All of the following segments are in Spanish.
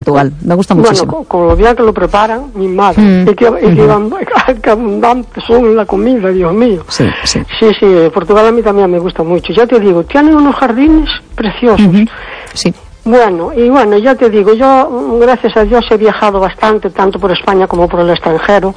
Portugal. Me gusta muchísimo. Bueno, con lo bien que lo preparan, mi madre. Y que abundantes son en la comida, Dios mío. Sí. Portugal a mí también me gusta mucho. Ya te digo, tienen unos jardines preciosos. Sí. Bueno, ya te digo, yo, gracias a Dios, he viajado bastante, tanto por España como por el extranjero.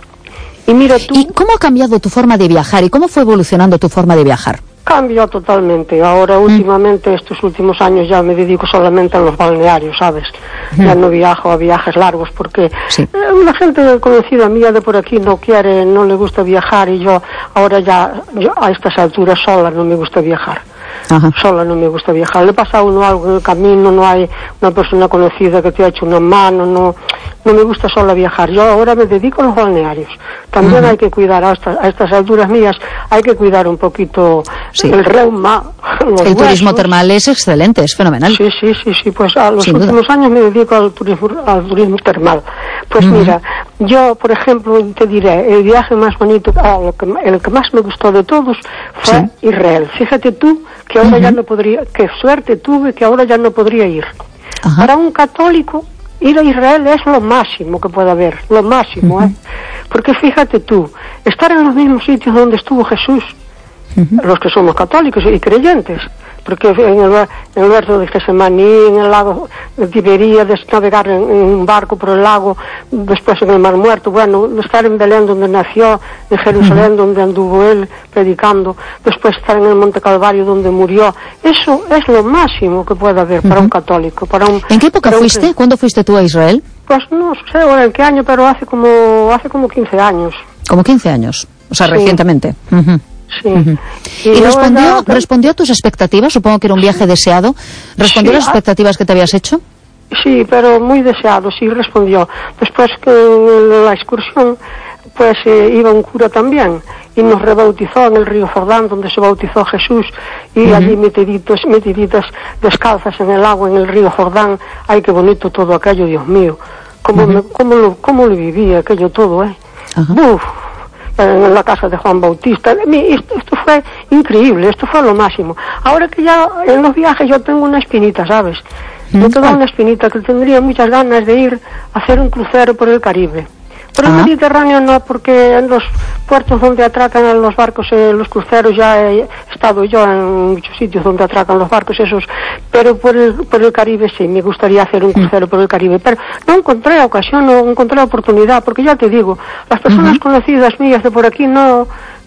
Y mira tú... ¿Y cómo ha cambiado tu forma de viajar? ¿Y cómo fue evolucionando tu forma de viajar? Cambió totalmente. Ahora, últimamente, estos últimos años ya me dedico solamente a los balnearios, ¿sabes? Ya no viajo a viajes largos porque la gente conocida mía de por aquí no le gusta viajar, y yo ahora a estas alturas sola no me gusta viajar. Sola no me gusta viajar. Le pasa a uno algo en el camino, no hay una persona conocida que te ha hecho una mano, no me gusta sola viajar. Yo ahora me dedico a los balnearios. También hay que cuidar a estas alturas mías, hay que cuidar un poquito el reuma, los huesos. Turismo termal es excelente, es fenomenal. Sí, pues a los últimos años me dedico al turismo termal. Pues mira, yo, por ejemplo, te diré, el viaje más bonito, el que más me gustó de todos fue Israel. Fíjate tú que ahora ya no podría, qué suerte tuve que ahora ya no podría ir. Para un católico, ir a Israel es lo máximo que puede haber, lo máximo, porque fíjate tú, estar en los mismos sitios donde estuvo Jesús, los que somos católicos y creyentes, porque en el huerto de Getsemaní, en el lago de Tiberíades, navegar en un barco por el lago, después en el Mar Muerto, bueno, estar en Belén donde nació, en Jerusalén donde anduvo él predicando, después estar en el Monte Calvario donde murió. Eso es lo máximo que puede haber para un católico. ¿En qué época fuiste? ¿Cuándo fuiste tú a Israel? Pues no sé ahora en qué año, pero hace como 15 años. ¿Como 15 años? O sea, recientemente. Sí. ¿Y respondió a tus expectativas? Supongo que era un viaje deseado. ¿Respondió a las expectativas que te habías hecho? Sí, pero muy deseado, sí respondió. Después que en la excursión, pues iba un cura también y nos rebautizó en el río Jordán, donde se bautizó Jesús, y allí metiditas descalzas en el agua, en el río Jordán. Ay, qué bonito todo aquello, Dios mío. Cómo lo vivía aquello todo, Uf. En la casa de Juan Bautista. Esto fue increíble, esto fue lo máximo. Ahora que ya en los viajes yo tengo una espinita, ¿sabes? Me queda una espinita que tendría muchas ganas de ir a hacer un crucero por el Caribe. Por el Mediterráneo no, porque en los puertos donde atracan los barcos, los cruceros, ya he estado yo en muchos sitios donde atracan los barcos esos, pero por el Caribe sí, me gustaría hacer un crucero por el Caribe, pero no encontré ocasión, no encontré oportunidad, porque ya te digo, las personas conocidas mías de por aquí no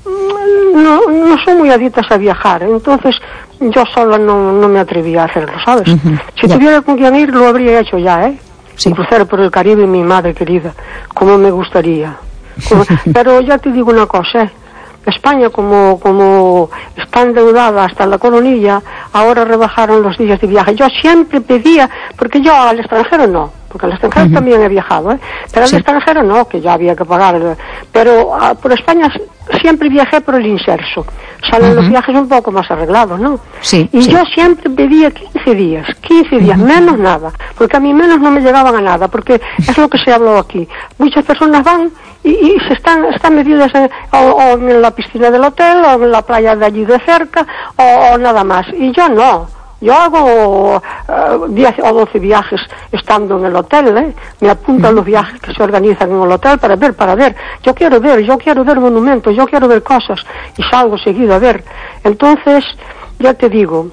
son muy adictas a viajar, entonces yo sola no me atrevía a hacerlo, ¿sabes? Si tuviera con quien ir, lo habría hecho ya, Sí. Un crucero por el Caribe, mi madre querida, como me gustaría. Pero ya te digo una cosa, España como está endeudada hasta la coronilla, ahora rebajaron los días de viaje. Yo siempre pedía, porque yo al extranjero no, porque al extranjero también he viajado, pero al extranjero no, que ya había que pagar. Pero por España siempre viajé por el inserso. Salen los viajes un poco más arreglados, ¿no? Yo siempre pedía 15 días, menos nada, porque a mí menos no me llegaban a nada, porque es lo que se habló aquí. Muchas personas van y se están metidas o en la piscina del hotel, o en la playa de allí de cerca, o nada más. Y yo no. Yo hago 10 o 12 viajes estando en el hotel, me apunto a los viajes que se organizan en el hotel para ver. Yo quiero ver monumentos, yo quiero ver cosas, y salgo seguido a ver. Entonces, ya te digo,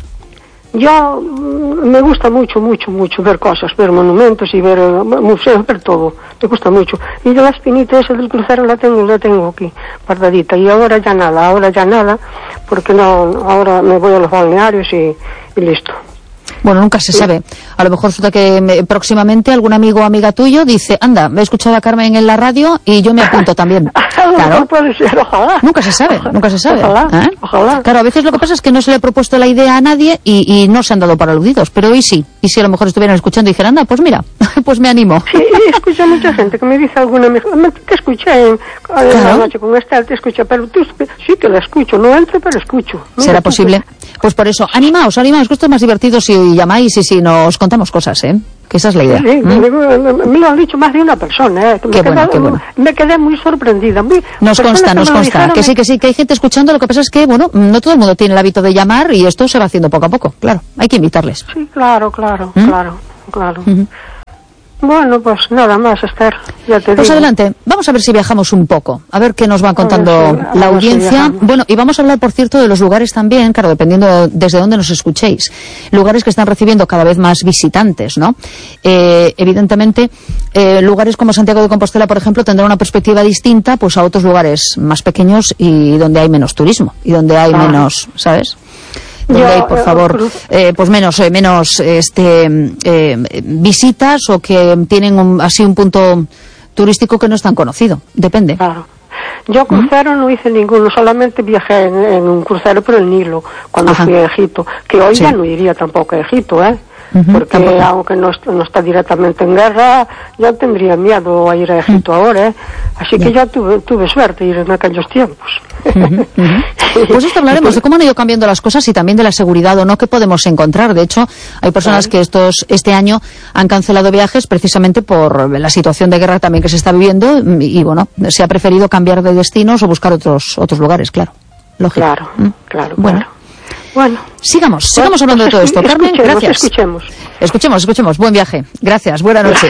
yo me gusta mucho ver cosas, ver monumentos y ver museos, ver todo, me gusta mucho. Y yo la espinita esa del crucero la tengo aquí, guardadita, y ahora ya nada, porque ahora me voy a los balnearios y listo. Bueno, nunca se sabe. A lo mejor resulta que próximamente algún amigo o amiga tuyo dice, anda, me he escuchado a Carmen en la radio y yo me apunto también. Claro. Puede ser, ojalá. Nunca se sabe. Ojalá. Claro, a veces lo que pasa es que no se le ha propuesto la idea a nadie y no se han dado para aludidos, pero hoy sí. Y si a lo mejor estuvieran escuchando y dijeran, anda, pues mira, pues me animo. Sí, escuché a mucha gente que me dice alguna amiga, te escuché en la noche con Estel, te escuché, pero tú sí que la escucho, no entro, pero escucho. ¿Será posible? Pues por eso, animaos, que esto es más divertido si llamáis y si nos contamos cosas, que esa es la idea. Sí, me lo han dicho más de una persona, Qué bueno. Me quedé muy sorprendida. Nos consta, que sí, que hay gente escuchando, lo que pasa es que, bueno, no todo el mundo tiene el hábito de llamar y esto se va haciendo poco a poco, claro, hay que invitarles. Sí, claro. Bueno, pues nada más, Esther, ya te digo. Pues adelante, vamos a ver si viajamos un poco, a ver qué nos va contando la audiencia. Bueno, y vamos a hablar, por cierto, de los lugares también, claro, dependiendo desde dónde nos escuchéis. Lugares que están recibiendo cada vez más visitantes, ¿no? Evidentemente, lugares como Santiago de Compostela, por ejemplo, tendrán una perspectiva distinta pues a otros lugares más pequeños y donde hay menos turismo, y donde hay menos, ¿sabes? Donde hay, por favor, pues menos visitas o que tienen así un punto turístico que no es tan conocido. Depende. Claro. Yo crucero no hice ninguno, solamente viajé en un crucero por el Nilo cuando fui a Egipto, que hoy ya no iría tampoco a Egipto, porque aunque no está directamente en guerra, yo tendría miedo a ir a Egipto ahora, así que ya tuve suerte de ir en aquellos tiempos. Pues esto hablaremos de cómo han ido cambiando las cosas y también de la seguridad o no que podemos encontrar. De hecho, hay personas que este año han cancelado viajes precisamente por la situación de guerra también que se está viviendo y bueno, se ha preferido cambiar de destinos o buscar otros lugares, claro. Lógico. Claro. Bueno, sigamos hablando de todo esto. Carmen, gracias. Escuchemos. Buen viaje. Gracias. Buena noche.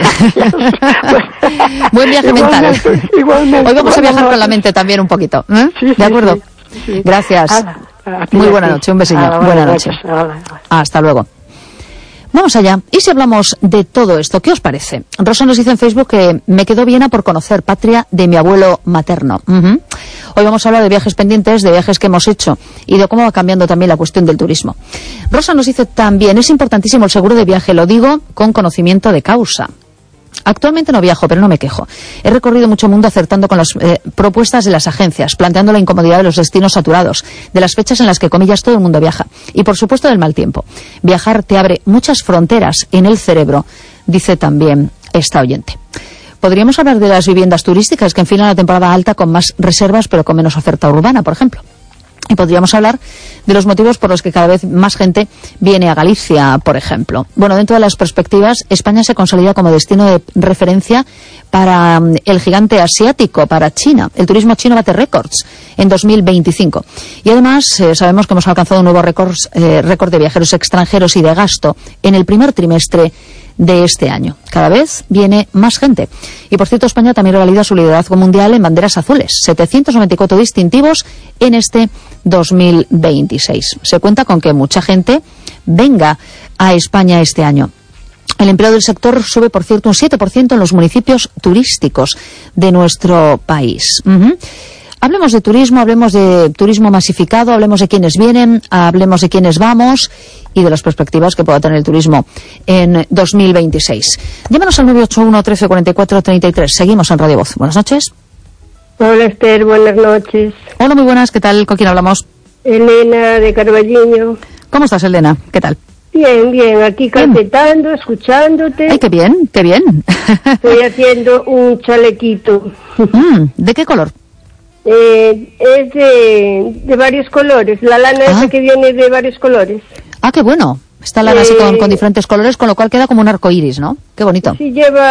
Buen viaje mental. Igualmente. Hoy vamos a viajar con la mente también un poquito. ¿De acuerdo? Sí. Gracias. Muy buena noche. Un besito. Buena noche. Hasta luego. Vamos allá. ¿Y si hablamos de todo esto? ¿Qué os parece? Rosa nos dice en Facebook que me quedó Viena por conocer, patria de mi abuelo materno. Hoy vamos a hablar de viajes pendientes, de viajes que hemos hecho y de cómo va cambiando también la cuestión del turismo. Rosa nos dice también, es importantísimo el seguro de viaje, lo digo con conocimiento de causa. Actualmente no viajo, pero no me quejo. He recorrido mucho mundo acertando con las propuestas de las agencias, planteando la incomodidad de los destinos saturados, de las fechas en las que, comillas, todo el mundo viaja. Y, por supuesto, del mal tiempo. Viajar te abre muchas fronteras en el cerebro, dice también esta oyente. Podríamos hablar de las viviendas turísticas que enfilan la temporada alta con más reservas, pero con menos oferta urbana, por ejemplo. Y podríamos hablar de los motivos por los que cada vez más gente viene a Galicia, por ejemplo. Bueno, dentro de las perspectivas, España se consolida como destino de referencia para el gigante asiático, para China. El turismo chino bate récords en 2025. Y además, sabemos que hemos alcanzado un nuevo récord de viajeros extranjeros y de gasto en el primer trimestre de este año. Cada vez viene más gente. Y por cierto, España también revalida su liderazgo mundial en banderas azules. 794 distintivos en este 2026. Se cuenta con que mucha gente venga a España este año. El empleo del sector sube, por cierto, un 7% en los municipios turísticos de nuestro país. Hablemos de turismo masificado, hablemos de quiénes vienen, hablemos de quiénes vamos y de las perspectivas que pueda tener el turismo en 2026. Llámanos al 981 13 44 33. Seguimos en Radio Voz. Buenas noches. Hola, Esther, buenas noches. Hola, muy buenas. ¿Qué tal? ¿Con quién hablamos? Elena, de Carballiño. ¿Cómo estás, Elena? ¿Qué tal? Bien, aquí calcetando, escuchándote. ¡Ay, qué bien! Estoy haciendo un chalequito. ¿De qué color? Es de varios colores, la lana esa que viene de varios colores. ¡Ah, qué bueno! Está lana así con diferentes colores, con lo cual queda como un arco iris, ¿no? ¡Qué bonito! Sí,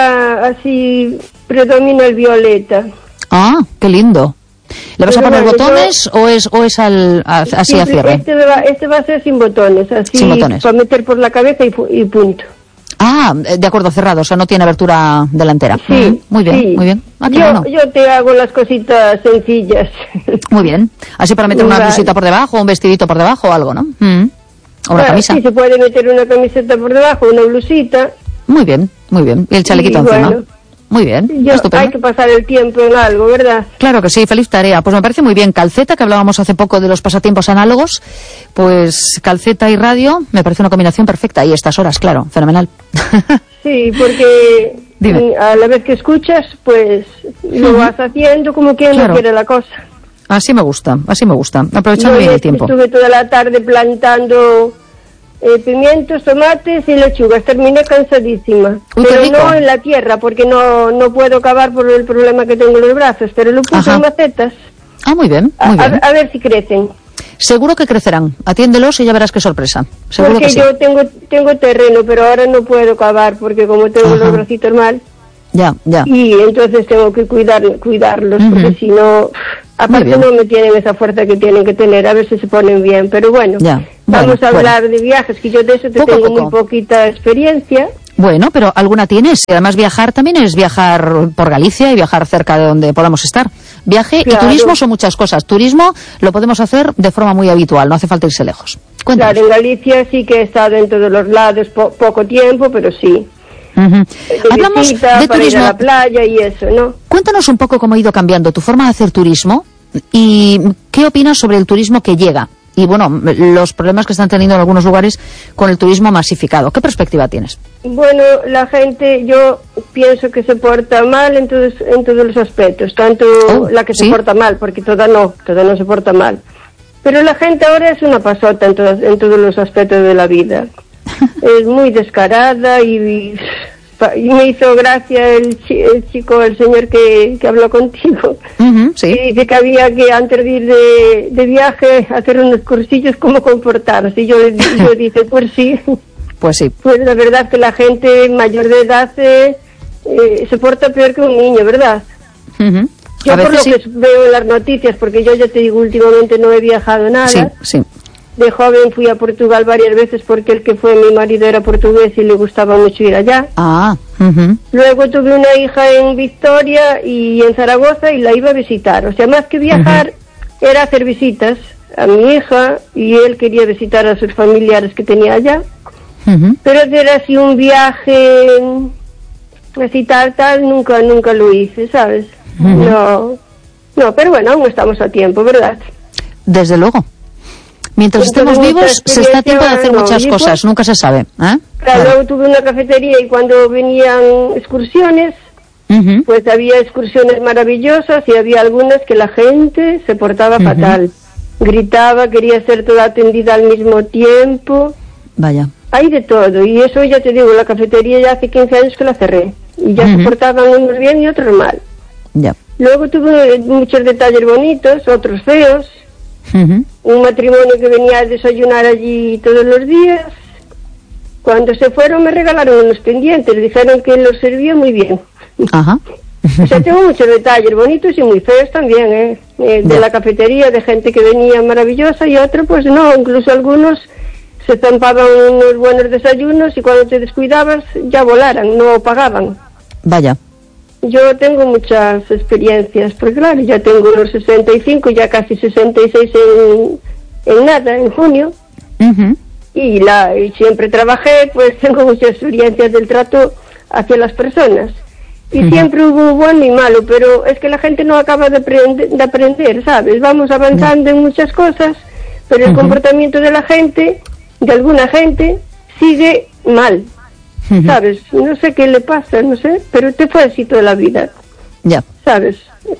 predomina el violeta. ¡Ah, qué lindo! ¿Le vas a poner botones o es así a cierre? Este va a ser sin botones, así sin botones. Para meter por la cabeza y punto. Ah, de acuerdo, cerrado, o sea, no tiene abertura delantera. Sí, muy bien. Yo te hago las cositas sencillas. Muy bien. Así para meter una blusita por debajo, un vestidito por debajo o algo, ¿no? O una camisa. Sí, se puede meter una camiseta por debajo, una blusita. Muy bien. Y el chalequito encima. Bueno. Muy bien, estupendo. Hay que pasar el tiempo en algo, ¿verdad? Claro que sí, feliz tarea. Pues me parece muy bien. Calceta, que hablábamos hace poco de los pasatiempos análogos, pues calceta y radio, me parece una combinación perfecta. Y estas horas, claro, fenomenal. Sí, porque a la vez que escuchas, pues lo vas haciendo como quien no quiere la cosa. Así me gusta. Aprovechando bien el tiempo. Estuve toda la tarde plantando pimientos, tomates y lechugas. Terminé cansadísima. Pero no en la tierra, porque no puedo cavar por el problema que tengo en los brazos, pero lo puse en macetas. Ah, muy bien. A ver si crecen. Seguro que crecerán. Atiéndelos y ya verás qué sorpresa. Seguro porque que sí. Yo tengo terreno, pero ahora no puedo cavar porque como tengo los bracitos mal. Ya. Y entonces tengo que cuidarlos, porque si no, aparte no me tienen esa fuerza que tienen que tener, a ver si se ponen bien. Pero bueno, vamos a hablar de viajes, que yo de eso tengo muy poquita experiencia. Bueno, pero alguna tienes. Y además viajar también es viajar por Galicia y viajar cerca de donde podamos estar. Viaje y turismo son muchas cosas. Turismo lo podemos hacer de forma muy habitual, no hace falta irse lejos. Cuéntanos. Claro, en Galicia sí que he estado en todos los lados, poco tiempo, pero sí. Hablamos de turismo. Ir a la playa y eso, ¿no? Cuéntanos un poco cómo ha ido cambiando tu forma de hacer turismo y qué opinas sobre el turismo que llega. Y bueno, los problemas que están teniendo en algunos lugares con el turismo masificado. ¿Qué perspectiva tienes? Bueno, la gente, yo pienso que se porta mal en todos los aspectos. Tanto la que se porta mal, porque toda no se porta mal. Pero la gente ahora es una pasota en todos los aspectos de la vida. Es muy descarada y me hizo gracia el señor que habló contigo. Sí. Y dice que había que antes de ir de viaje hacer unos cursillos cómo comportarse. Y yo dije, pues sí. Pues sí. Pues la verdad que la gente mayor de edad se porta peor que un niño, ¿verdad? Yo por lo que veo en las noticias, porque yo ya te digo, últimamente no he viajado nada. Sí. De joven fui a Portugal varias veces porque el que fue mi marido era portugués y le gustaba mucho ir allá. Luego tuve una hija en Victoria y en Zaragoza y la iba a visitar. O sea, más que viajar, era hacer visitas a mi hija y él quería visitar a sus familiares que tenía allá. Pero hacer así un viaje, así tal, nunca lo hice, ¿sabes? No, pero bueno, aún estamos a tiempo, ¿verdad? Desde luego. Mientras estemos vivos, se está a tiempo de hacer muchas cosas, nunca se sabe. Claro, luego tuve una cafetería y cuando venían excursiones, pues había excursiones maravillosas y había algunas que la gente se portaba fatal. Gritaba, quería ser toda atendida al mismo tiempo. Vaya. Hay de todo, y eso ya te digo, la cafetería ya hace 15 años que la cerré. Y ya se portaban unos bien y otros mal. Ya. Luego tuve muchos detalles bonitos, otros feos. Un matrimonio que venía a desayunar allí todos los días. Cuando se fueron me regalaron unos pendientes, dijeron que los servía muy bien. O sea, tengo muchos detalles bonitos y muy feos también, de la cafetería, de gente que venía maravillosa y otros pues no, incluso algunos se zampaban unos buenos desayunos y cuando te descuidabas ya volaran, no pagaban. Vaya. Yo tengo muchas experiencias, porque claro, ya tengo unos 65, ya casi 66 en nada, en junio. Y siempre trabajé, pues tengo muchas experiencias del trato hacia las personas. Y siempre hubo bueno y malo, pero es que la gente no acaba de aprender, ¿sabes? Vamos avanzando en muchas cosas, pero el comportamiento de la gente, de alguna gente, sigue mal. ¿Sabes? No sé qué le pasa, no sé, pero te fue así toda la vida. Ya. ¿Sabes?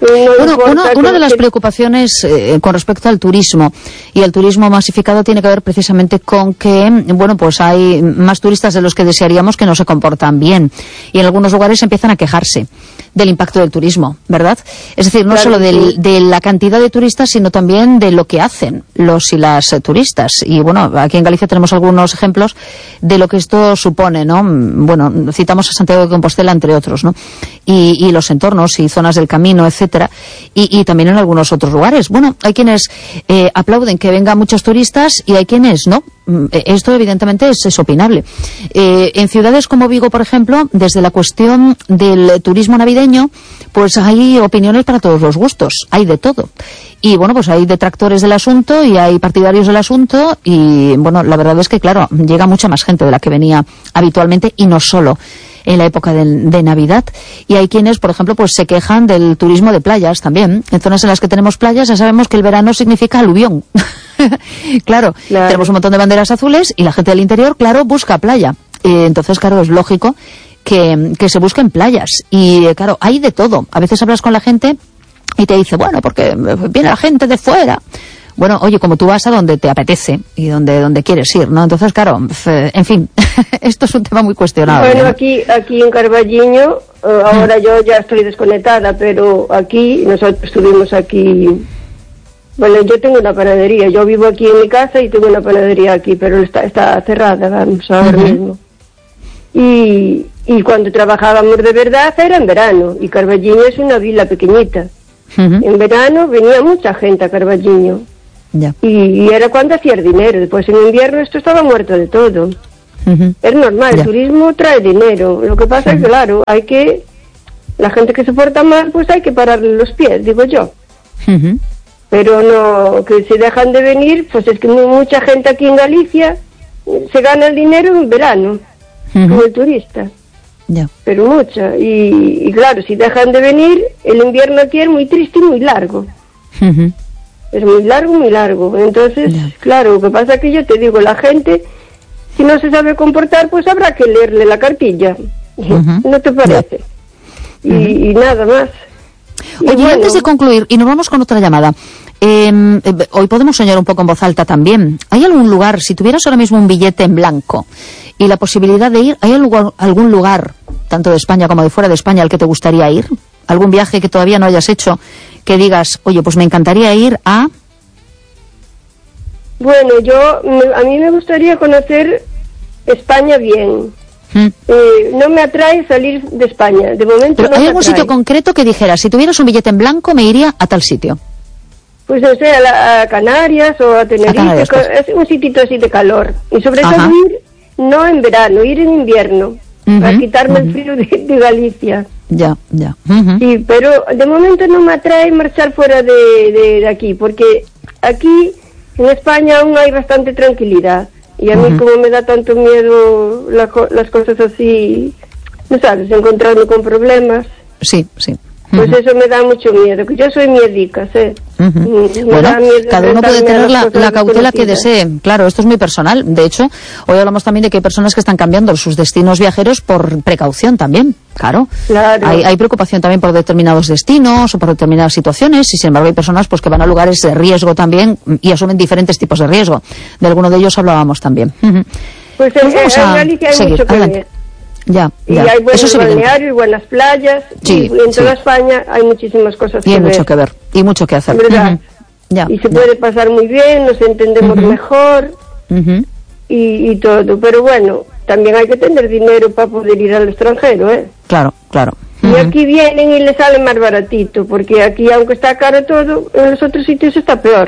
Una de las preocupaciones con respecto al turismo y el turismo masificado tiene que ver precisamente con que, bueno, pues hay más turistas de los que desearíamos que no se comportan bien y en algunos lugares empiezan a quejarse del impacto del turismo, ¿verdad? Es decir, no solo de la cantidad de turistas, sino también de lo que hacen los y las turistas. Y bueno, aquí en Galicia tenemos algunos ejemplos de lo que esto supone, ¿no? Bueno, citamos a Santiago de Compostela, entre otros, ¿no? Y los entornos y zonas del camino, etcétera, y también en algunos otros lugares. Bueno, hay quienes aplauden que vengan muchos turistas y hay quienes no. Esto evidentemente es opinable. En ciudades como Vigo, por ejemplo, desde la cuestión del turismo navideño, pues hay opiniones para todos los gustos, hay de todo. Y bueno, pues hay detractores del asunto y hay partidarios del asunto y bueno, la verdad es que claro, llega mucha más gente de la que venía habitualmente y no solo en la época de Navidad. Y hay quienes, por ejemplo, pues se quejan del turismo de playas también. En zonas en las que tenemos playas ya sabemos que el verano significa aluvión. Claro, tenemos un montón de banderas azules y la gente del interior, claro, busca playa. Entonces, claro, es lógico que se busquen playas. Y claro, hay de todo. A veces hablas con la gente y te dice, bueno, porque viene la gente de fuera. Bueno, oye, como tú vas a donde te apetece y donde quieres ir, ¿no? Entonces, claro, en fin, esto es un tema muy cuestionable. Bueno, ¿no? aquí en Carballiño, ahora yo ya estoy desconectada, pero aquí, nosotros estuvimos aquí. Bueno, yo tengo una panadería, yo vivo aquí en mi casa y tengo una panadería aquí, pero está cerrada, vamos, ahora mismo. Y cuando trabajábamos de verdad era en verano, y Carballiño es una vila pequeñita. En verano venía mucha gente a Carballiño. Ya. Y era cuando hacía dinero, después en invierno esto estaba muerto de todo. Es normal, el turismo trae dinero. Lo que pasa es que, claro, la gente que se porta mal, pues hay que pararle los pies, digo yo. Pero no, que si dejan de venir, pues es que mucha gente aquí en Galicia se gana el dinero en verano, como el turista. Pero mucha. Y claro, si dejan de venir, el invierno aquí es muy triste y muy largo. Es muy largo. Entonces, claro, lo que pasa es que yo te digo, la gente, si no se sabe comportar, pues habrá que leerle la cartilla. ¿No te parece? Y nada más. Oye, bueno, antes de concluir, y nos vamos con otra llamada, hoy podemos soñar un poco en voz alta también. ¿Hay algún lugar, si tuvieras ahora mismo un billete en blanco y la posibilidad de ir, ¿hay algún lugar, tanto de España como de fuera de España, al que te gustaría ir? ¿Algún viaje que todavía no hayas hecho, que digas, oye, pues me encantaría ir a...? Bueno, a mí me gustaría conocer España bien. No me atrae salir de España, de momento. ¿Pero hay algún sitio concreto que dijeras, si tuvieras un billete en blanco me iría a tal sitio? Pues no sé, a Canarias o a Tenerife, es un sitito así de calor. Y sobre todo ir, no en verano, ir en invierno, para quitarme el frío de Galicia. Ya. Sí, pero de momento no me atrae marchar fuera de aquí, porque aquí en España aún hay bastante tranquilidad. Y a mí como me da tanto miedo las cosas así, ¿no sabes? Encontrarme con problemas. Sí. Pues eso me da mucho miedo, que yo soy miedica, ¿sí? Bueno, cada uno puede tener la cautela que desee. Claro, esto es muy personal. De hecho, hoy hablamos también de que hay personas que están cambiando sus destinos viajeros por precaución también. Claro. Hay preocupación también por determinados destinos o por determinadas situaciones, y sin embargo hay personas pues que van a lugares de riesgo también y asumen diferentes tipos de riesgo. De alguno de ellos hablábamos también. Pues en Galicia hay mucho que ver. Y hay buenos balnearios, buenas playas, y en toda España hay muchísimas cosas que ver. Y hay mucho que ver, y mucho que hacer. ¿Verdad? Y se puede pasar muy bien, nos entendemos mejor, y todo. Pero bueno, también hay que tener dinero para poder ir al extranjero, ¿eh? Claro. Y aquí vienen y les sale más baratito, porque aquí, aunque está caro todo, en los otros sitios está peor.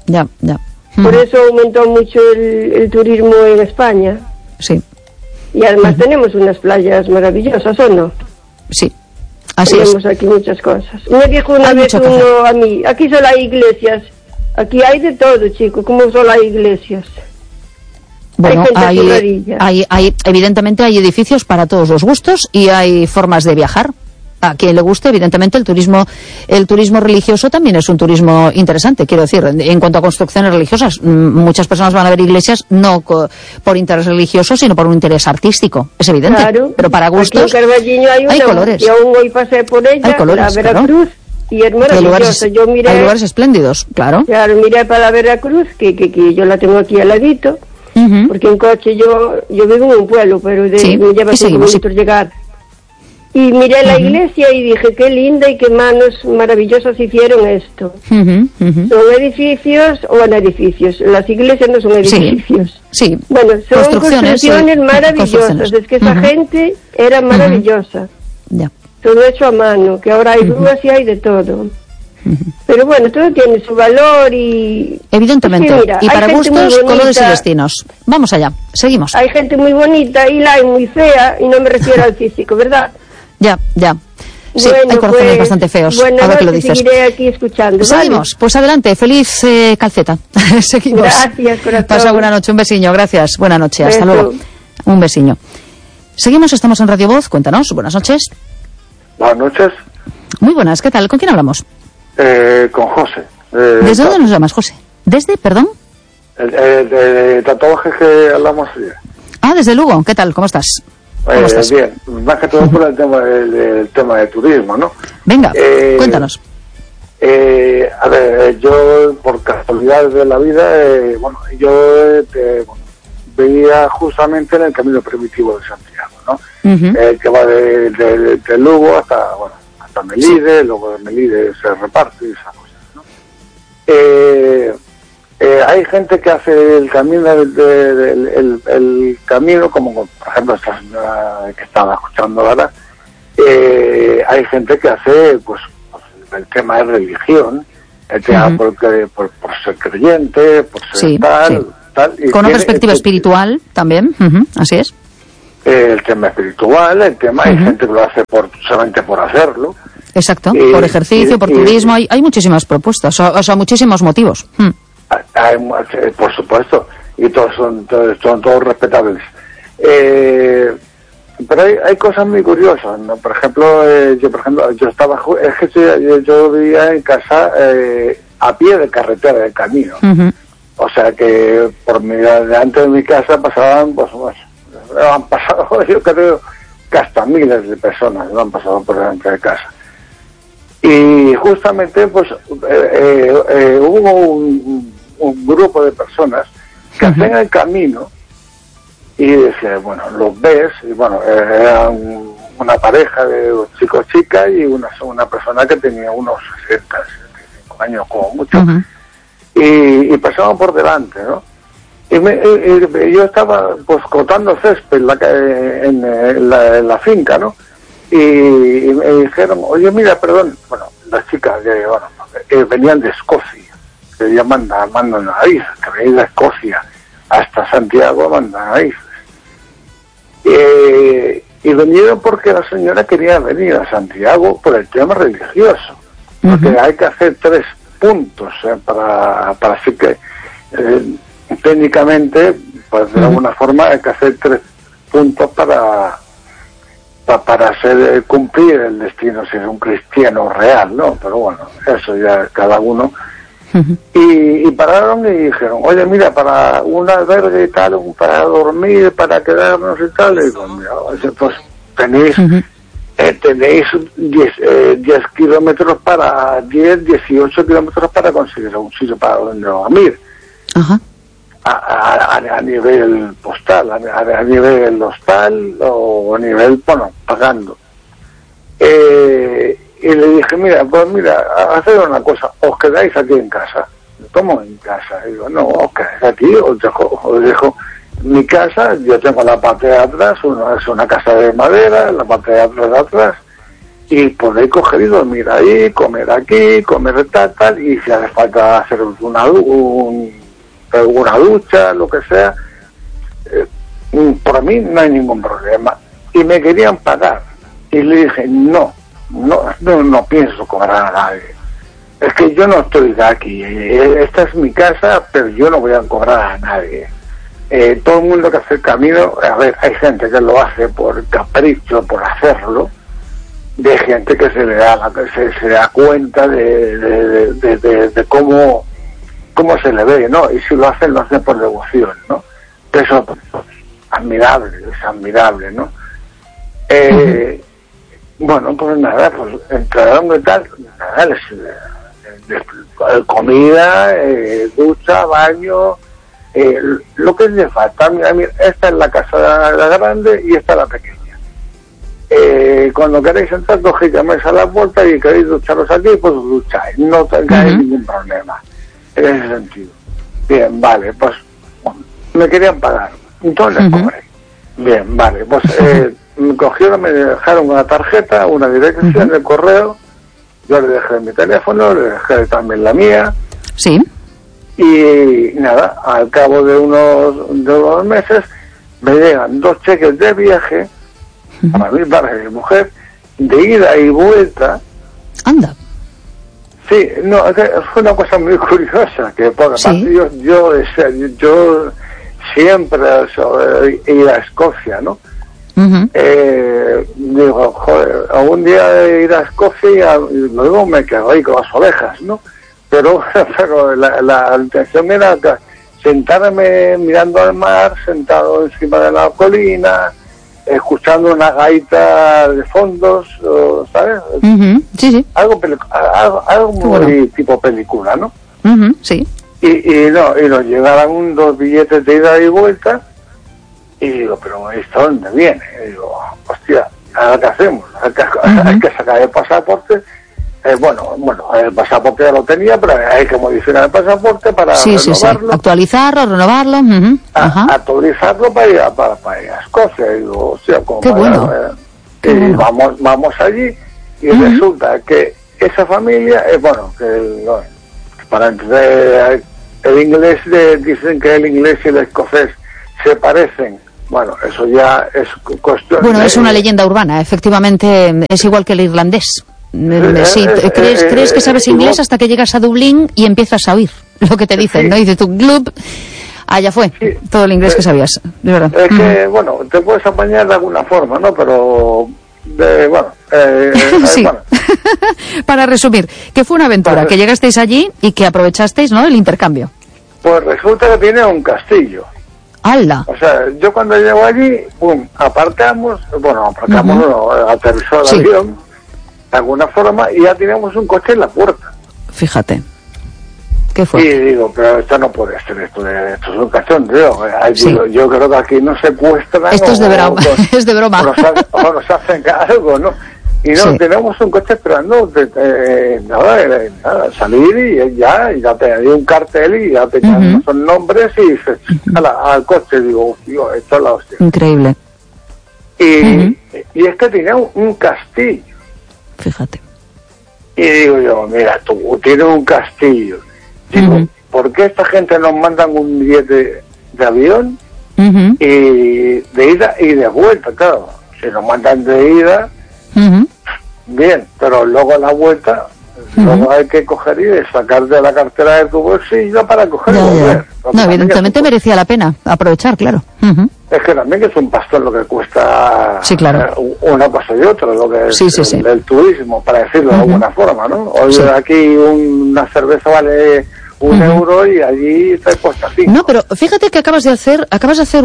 Por eso aumentó mucho el turismo en España. Sí. Y además tenemos unas playas maravillosas, ¿o no? Sí, así tenemos aquí muchas cosas. Me dijo una vez uno a mí, aquí solo hay iglesias. Aquí hay de todo, chico, como solo hay iglesias. Bueno, evidentemente hay edificios para todos los gustos y hay formas de viajar. A quien le guste, evidentemente, el turismo religioso también es un turismo interesante. Quiero decir, en cuanto a construcciones religiosas, muchas personas van a ver iglesias no por interés religioso, sino por un interés artístico. Es evidente. Claro. Pero para gustos aquí en hay colores. Y aún hoy pasé por ella, la Veracruz, y es maravillosa. Hay lugares espléndidos, claro. Claro, miré para la Veracruz, que yo la tengo aquí al ladito, porque en coche yo vivo en un pueblo, pero me lleva 5 minutos llegar. Y miré la iglesia y dije, qué linda y qué manos maravillosas hicieron esto. Son edificios, las iglesias no son edificios. Sí. Bueno, son construcciones maravillosas. Es que esa gente era maravillosa. Todo hecho a mano, que ahora hay grúas y hay de todo. Pero bueno, todo tiene su valor y... Evidentemente, pues mira, y para gustos, colores y destinos. Vamos allá, seguimos. Hay gente muy bonita y la hay muy fea, y no me refiero al físico, ¿verdad? Ya. Sí, bueno, hay corazones bastante feos. Ahora que lo dices. Seguiré aquí escuchando. Seguimos. Pues adelante. Feliz calceta. Seguimos. Gracias, corazón. Pasa buena noche. Un besiño. Gracias. Buena noche. Hasta luego. Un besiño. Seguimos. Estamos en Radio Voz. Cuéntanos. Buenas noches. Buenas noches. Muy buenas. ¿Qué tal? ¿Con quién hablamos? Con José. ¿Desde dónde nos llamas, José? ¿Desde, perdón? El tatuaje que hablamos ayer. Desde Lugo. ¿Qué tal? ¿Cómo estás? Bien, más que todo por el tema de turismo, ¿no? Venga, cuéntanos. A ver, yo por casualidad de la vida, yo veía justamente en el camino primitivo de Santiago, ¿no? Que va de Lugo hasta Melide, luego de Melide se reparte y esas cosas, ¿no? Hay gente que hace el camino el camino, como por ejemplo esta señora que estaba escuchando ahora, hay gente que hace pues el tema de religión, el tema por ser creyente, por ser tal. Y con una perspectiva espiritual también, así es. El tema espiritual, hay gente que lo hace solamente por hacerlo. Exacto, por ejercicio, por turismo, hay muchísimas propuestas, o sea, muchísimos motivos. Por supuesto, y todos son todos respetables. Pero hay cosas muy curiosas, ¿no? Por ejemplo, yo vivía en casa a pie de carretera, de camino. O sea que por delante de mi casa pasaban, han pasado, yo creo que hasta miles de personas no han pasado por delante de casa. Y justamente pues hubo un grupo de personas que hacían el camino y decía, bueno, los ves, y bueno, eran una pareja de chico-chica y una persona que tenía unos 60, 65 años como mucho, y pasaban por delante, ¿no? Y yo estaba pues cortando césped en la finca, ¿no? Y me dijeron, oye, mira, perdón, bueno, las chicas venían de Escocia, que ya mandan narices, que venían de Escocia hasta Santiago mandan narices. Y vinieron porque la señora quería venir a Santiago por el tema religioso, porque hay que hacer 3 puntos para así que técnicamente, pues de alguna forma hay que hacer 3 puntos para hacer cumplir el destino, si es un cristiano real, ¿no? Pero bueno, eso ya cada uno. Y pararon y dijeron, oye, mira, para un albergue y tal, para dormir, para quedarnos y tal, y digo, mira, pues tenéis 10 kilómetros 18 kilómetros para conseguir un sitio para donde dormir. A nivel postal, a nivel hostal o a nivel, bueno, pagando. Y le dije, mira, haced una cosa, os quedáis aquí en casa. ¿Cómo en casa? Y digo, no, os quedáis aquí, os dejo mi casa, yo tengo la parte de atrás, es una casa de madera, la parte de atrás, y podéis coger y dormir ahí, comer aquí, comer tal, y si hace falta hacer alguna ducha, lo que sea, por mí no hay ningún problema. Y me querían pagar, y le dije, no pienso cobrar a nadie, es que yo no estoy de aquí, esta es mi casa, pero yo no voy a cobrar a nadie. Todo el mundo que hace el camino, a ver, hay gente que lo hace por capricho, por hacerlo, de gente que se le da cuenta de cómo se le ve, ¿no? Y si lo hacen por devoción, ¿no? Eso es admirable, ¿no? Bueno, pues nada, pues entraron y tal, nada, comida, ducha, baño, lo que les falta. Mira, esta es la casa la grande y esta la pequeña. Cuando queréis entrar, cogéis, llamáis a la puerta y queréis ducharos aquí, pues ducháis, no tengáis ningún problema en ese sentido. Bien, vale, pues bueno, me querían pagar, entonces les cobré. Bien, vale, pues me cogieron, me dejaron una tarjeta, una dirección de correo, yo le dejé mi teléfono, le dejé también la mía. Sí. Y nada, al cabo de unos meses me llegan 2 cheques de viaje para mí, para mi mujer, de ida y vuelta. Anda. Sí, no, fue una cosa muy curiosa, que por aparte yo siempre ir a Escocia, ¿no? Digo, joder, algún día ir a Escocia y luego me quedo ahí con las ovejas, ¿no? Pero la intención era sentarme mirando al mar, sentado encima de la colina, escuchando una gaita de fondos, ¿sabes? Sí. Algo muy tipo película, ¿no? Sí. Y nos llegaron 2 billetes de ida y vuelta, y digo, pero ¿esto dónde viene? Y digo, hostia, ¿ahora qué hacemos? Hay que sacar el pasaporte. Bueno, el pasaporte ya lo tenía, pero hay que modificar el pasaporte para renovarlo. Actualizarlo, renovarlo. Actualizarlo para ir a Escocia. Y digo, hostia, como qué bueno. Y vamos allí, y resulta que esa familia, que para entender el inglés, dicen que el inglés y el escocés se parecen. Bueno, eso ya es cuestión... Bueno, es una leyenda urbana, efectivamente, es igual que el irlandés. Sí, crees que sabes inglés hasta que llegas a Dublín y empiezas a oír lo que te dicen, ¿no? Y dices tú, glub, allá fue, todo el inglés que sabías, de verdad. Es que, bueno, te puedes apañar de alguna forma, ¿no? Pero, sí. Bueno. Para resumir, que fue una aventura, que llegasteis allí y que aprovechasteis, ¿no?, el intercambio. Pues resulta que tiene un castillo. ¡Hala! O sea, yo cuando llego allí, aterrizó el avión, de alguna forma, y ya teníamos un coche en la puerta. Fíjate. ¿Qué fue? Y digo, pero esto no puede ser, esto es un cachondeo. Yo creo que aquí no secuestran. Esto es de broma, es de broma. O nos hacen algo, ¿no? Y no, tenemos un coche esperando, nada, salir y ya te di un cartel y ya te llaman son nombres y se al coche. Digo, tío, esto es la hostia. Increíble. Y es que tenía un castillo. Fíjate. Y digo yo, mira, tú tienes un castillo. Digo, ¿por qué esta gente nos mandan un billete de avión y de ida y de vuelta? Claro, si nos mandan de ida, bien, pero luego a la vuelta, luego hay que coger y sacar de la cartera de tu bolsillo para coger y volver. No, evidentemente merecía la pena aprovechar, claro. Es que también es un pastón lo que cuesta, sí, claro, una cosa y otra, lo que es el turismo, para decirlo de alguna forma, ¿no? Hoy aquí una cerveza vale €1 y allí te cuesta 5. No, pero fíjate que acabas de hacer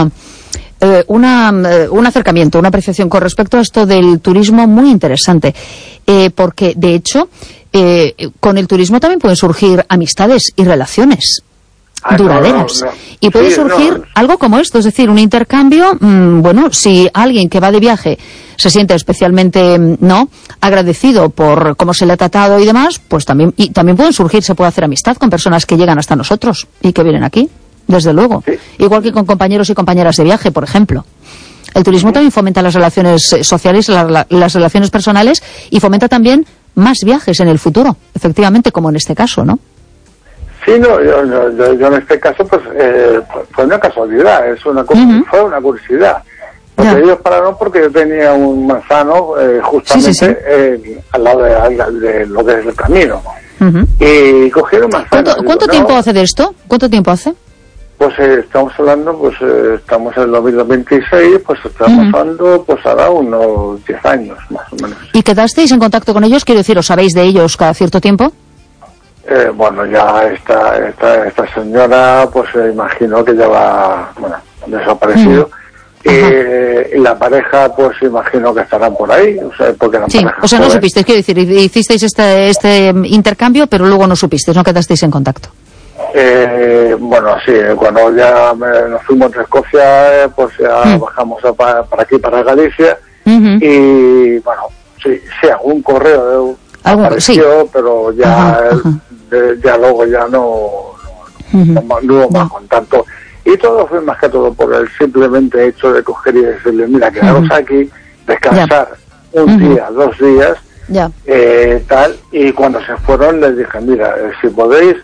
un acercamiento, una apreciación con respecto a esto del turismo muy interesante, porque de hecho con el turismo también pueden surgir amistades y relaciones duraderas. Y puede surgir algo como esto, es decir, un intercambio, bueno, si alguien que va de viaje se siente especialmente agradecido por cómo se le ha tratado y demás, pues también pueden surgir, se puede hacer amistad con personas que llegan hasta nosotros y que vienen aquí, desde luego. Igual que con compañeros y compañeras de viaje, por ejemplo. El turismo también fomenta las relaciones sociales, las relaciones personales, y fomenta también más viajes en el futuro, efectivamente, como en este caso, ¿no? Sí, no, yo en este caso, pues, fue una casualidad, fue una curiosidad. Porque ellos pararon porque yo tenía un manzano justamente al lado de lo que es el camino. Y cogieron manzano. ¿Cuánto tiempo hace de esto? ¿Cuánto tiempo hace? Pues estamos hablando, pues estamos en el 2026, pues estamos hablando, pues ahora unos 10 años, más o menos. ¿Y quedasteis en contacto con ellos? Quiero decir, ¿os sabéis de ellos cada cierto tiempo? Bueno, ya esta señora, pues imagino que ya va, desaparecido. Y la pareja, pues imagino que estarán por ahí. O sea, porque no supisteis, quiero decir, hicisteis este intercambio, pero luego no supisteis, no quedasteis en contacto. Bueno, sí, cuando ya nos fuimos de Escocia, pues ya bajamos para aquí, para Galicia, y bueno, sí, algún correo apareció, pero ya ya luego ya no hubo más contacto. Y todo fue más que todo por el simplemente hecho de coger y decirle, mira, quedaros aquí, descansar un día, 2 días, tal, y cuando se fueron les dije, mira, si podéis,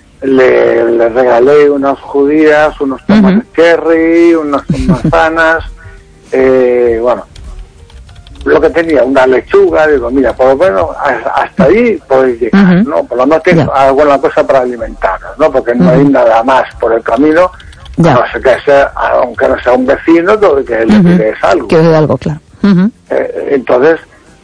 le regalé unas judías, unos tomates cherry, unas manzanas, bueno, lo que tenía, una lechuga, digo, mira, por lo menos hasta ahí podéis llegar, ¿no? Por lo menos tengo alguna cosa para alimentaros, ¿no? Porque no hay nada más por el camino, no sé que sea, aunque no sea un vecino, que le pides algo. Que dé algo, claro. Entonces,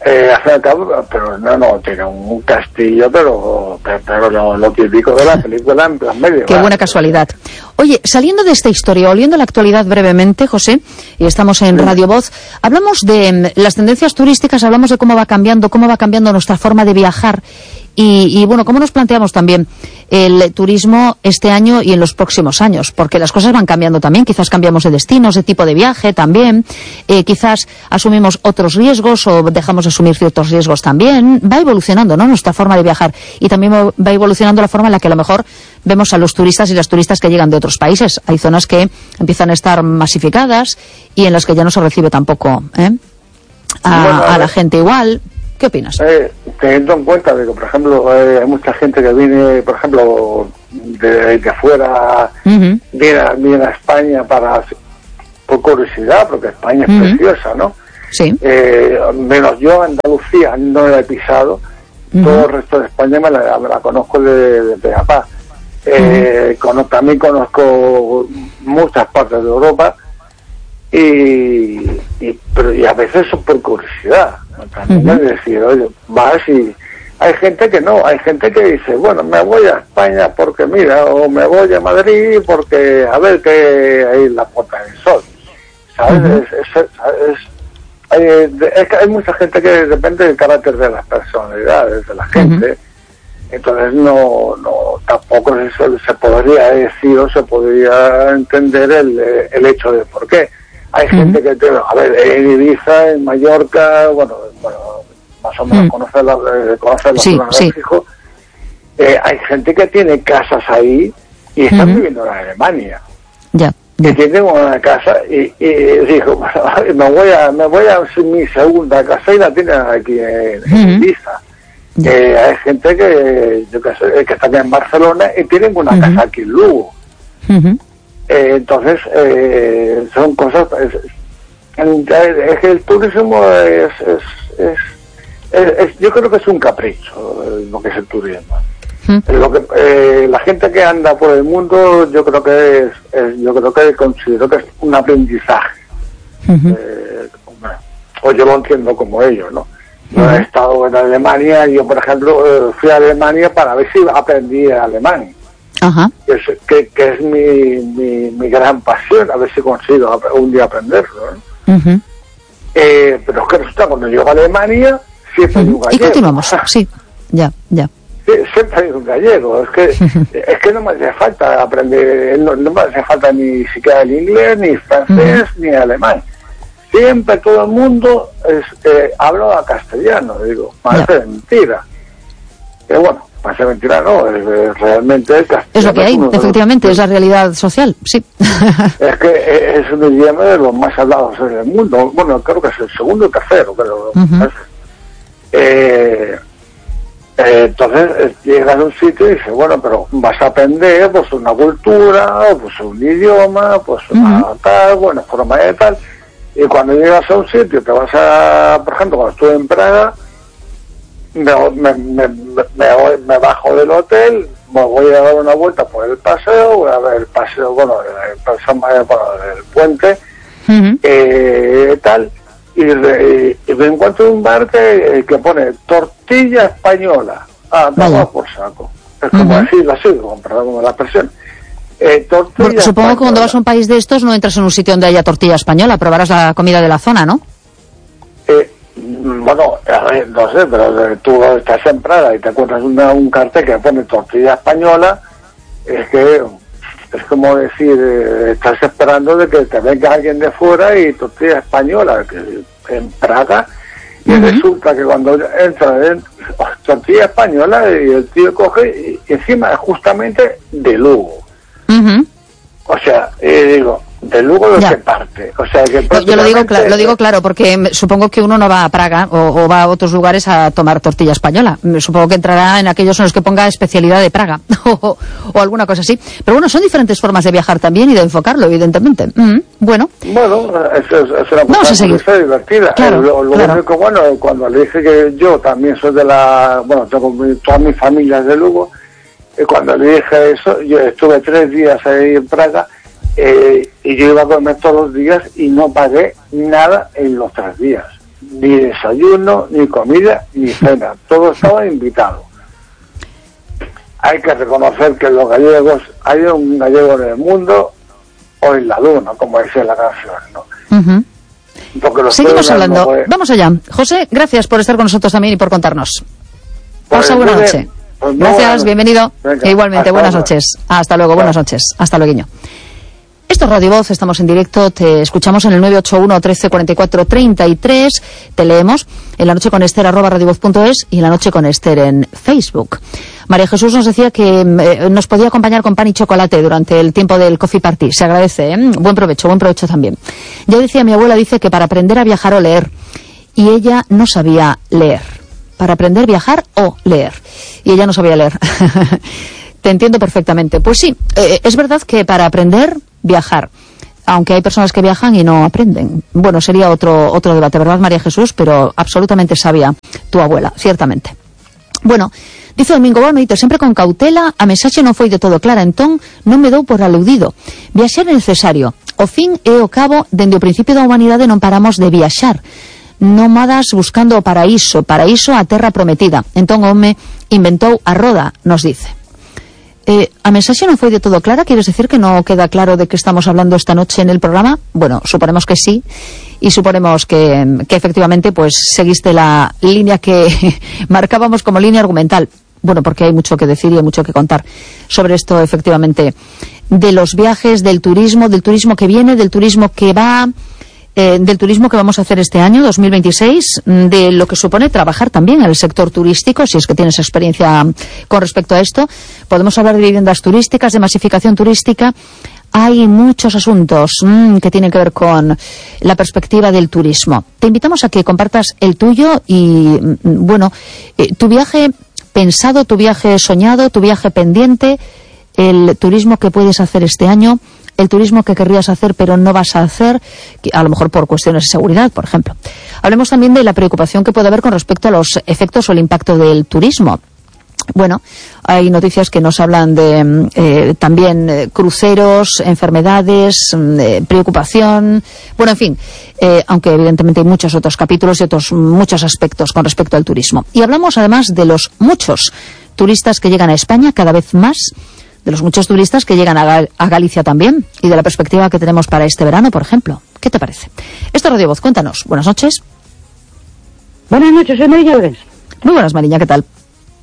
pero no, tiene un castillo, pero lo típico de la película en plan medio. Qué buena casualidad. Oye, saliendo de esta historia, volviendo a la actualidad brevemente, José, y estamos en Radio Voz, hablamos de las tendencias turísticas, hablamos de cómo va cambiando nuestra forma de viajar y bueno, cómo nos planteamos también el turismo este año y en los próximos años, porque las cosas van cambiando también, quizás cambiamos de destinos, de tipo de viaje también, quizás asumimos otros riesgos o dejamos de asumir ciertos riesgos también, va evolucionando, ¿no?, nuestra forma de viajar, y también va evolucionando la forma en la que a lo mejor vemos a los turistas y las turistas que llegan de otros países. Hay zonas que empiezan a estar masificadas y en las que ya no se recibe tampoco a la gente igual. ¿Qué opinas? Teniendo en cuenta de que, por ejemplo, hay mucha gente que viene, por ejemplo, de fuera viene a España por curiosidad, porque España es preciosa, ¿no? Sí. Menos yo, Andalucía no la he pisado, todo el resto de España me la conozco de pe a pa. También conozco muchas partes de Europa y a veces son por curiosidad, también es decir, oye, vas y hay gente que no, hay gente que dice, bueno, me voy a España porque mira, o me voy a Madrid porque a ver qué hay en la Puerta del Sol, ¿sabes? Es que hay mucha gente que depende del carácter de las personalidades de la gente. Entonces no tampoco se podría decir o se podría entender el hecho de por qué. Hay gente que, a ver, en Ibiza, en Mallorca, bueno, más o menos conoce la zona del Fijo. Hay gente que tiene casas ahí y están viviendo en Alemania. Que tienen una casa y dijo, bueno, me voy a mi segunda casa y la tienen aquí en Ibiza. Hay gente que está aquí en Barcelona y tienen una casa aquí en Lugo. Entonces son cosas, es que el turismo yo creo que es un capricho lo que es el turismo. La gente que anda por el mundo, yo creo que considero que es un aprendizaje. O yo lo entiendo como ello, ¿no? Yo he estado en Alemania, yo por ejemplo fui a Alemania para ver si aprendí alemán, que es mi gran pasión, a ver si consigo un día aprenderlo, ¿no? Pero es que resulta, cuando llego a Alemania siempre hay un gallego. Y continuamos, sí, ya. Sí, siempre hay un gallego, es que no me hace falta aprender, no me hace falta ni siquiera el inglés, ni francés, ni alemán. Siempre todo el mundo habla castellano, digo, parece mentira. Pero bueno, parece mentira, no, realmente el castellano. Es lo que hay, efectivamente, es la realidad social, sí. Es que es un idioma de los más hablados en el mundo, bueno, creo que es el segundo o tercero, pero... entonces llegas a un sitio y dices, bueno, pero vas a aprender pues una cultura, o pues un idioma, pues una tal, bueno, forma de tal... Y cuando llegas a un sitio, te vas por ejemplo, cuando estuve en Praga, me bajo del hotel, me voy a dar una vuelta por el paseo, voy a ver el paseo, el puente, tal, y me encuentro en un bar que pone tortilla española. Vamos por saco. Es como decirlo así, como la expresión. Porque supongo que cuando vas a un país de estos no entras en un sitio donde haya tortilla española, probarás la comida de la zona, ¿no? Bueno, a ver, no sé, pero tú estás en Praga y te encuentras un cartel que pone tortilla española, es como decir, estás esperando de que te venga alguien de fuera y tortilla española, que en Praga, y resulta que cuando entra en tortilla española y el tío coge y encima justamente de Lugo. O sea, digo, de Lugo lo que parte. O sea, que yo lo digo claro, porque supongo que uno no va a Praga o va a otros lugares a tomar tortilla española. Supongo que entrará en aquellos en los que ponga especialidad de Praga o alguna cosa así. Pero bueno, son diferentes formas de viajar también y de enfocarlo, evidentemente. Bueno, es una cosa divertida. Claro, lo único bueno, cuando le dije que yo también soy tengo toda mi familia es de Lugo. Cuando le dije eso, yo estuve 3 días ahí en Praga y yo iba a comer todos los días y no pagué nada en los 3 días. Ni desayuno, ni comida, ni cena. Todo estaba invitado. Hay que reconocer que los gallegos, hay un gallego en el mundo o en la luna, como dice la canción, ¿no? Seguimos hablando. Vamos allá. José, gracias por estar con nosotros también y por contarnos. Pasa buena noche. Gracias, bienvenido. Venga, igualmente, buenas noches. Hasta luego, buenas noches. Hasta luego. Esto es Radio Voz, estamos en directo, te escuchamos en el 981 13 44 33, te leemos en La Noche con Esther @radiovoz.es y en La Noche con Esther en Facebook. María Jesús nos decía que nos podía acompañar con pan y chocolate durante el tiempo del coffee party, se agradece, ¿eh? Buen provecho también. Ya decía, mi abuela dice que para aprender a viajar o leer, y ella no sabía leer. Para aprender, viajar o leer. Y ella no sabía leer. Te entiendo perfectamente. Pues sí, es verdad que para aprender, viajar. Aunque hay personas que viajan y no aprenden. Bueno, sería otro debate, ¿verdad, María Jesús? Pero absolutamente sabia tu abuela, ciertamente. Bueno, dice Domingo Balmeito, sempre con cautela, a mensaxe non foi de todo clara, entón non me dou por aludido. Viaxar é necesario. O fin e o cabo, dende o principio da humanidade non paramos de viaxar. Nómadas buscando o paraíso a terra prometida. Entón o home inventou a roda, nos dice. ¿A mensaje no fue de todo clara? ¿Quieres decir que no queda claro de qué estamos hablando esta noche en el programa? Bueno, suponemos que sí, y suponemos que efectivamente pues seguiste la línea que marcábamos como línea argumental. Bueno, porque hay mucho que decir y hay mucho que contar sobre esto, efectivamente, de los viajes, del turismo que viene, del turismo que va, del turismo que vamos a hacer este año, 2026, de lo que supone trabajar también en el sector turístico, si es que tienes experiencia con respecto a esto. Podemos hablar de viviendas turísticas, de masificación turística. Hay muchos asuntos que tienen que ver con la perspectiva del turismo. Te invitamos a que compartas el tuyo y, bueno, tu viaje pensado, tu viaje soñado, tu viaje pendiente, el turismo que puedes hacer este año, el turismo que querrías hacer pero no vas a hacer, a lo mejor por cuestiones de seguridad, por ejemplo. Hablemos también de la preocupación que puede haber con respecto a los efectos o el impacto del turismo. Bueno, hay noticias que nos hablan de también cruceros, enfermedades, preocupación, bueno, en fin, aunque evidentemente hay muchos otros capítulos y muchos aspectos con respecto al turismo. Y hablamos además de los muchos turistas que llegan a España, cada vez más, de los muchos turistas que llegan a Galicia también, y de la perspectiva que tenemos para este verano, por ejemplo. ¿Qué te parece? Esto es Radio Voz, cuéntanos. Buenas noches. Buenas noches, soy Mariña Lorenz. Muy buenas, Mariña, ¿qué tal?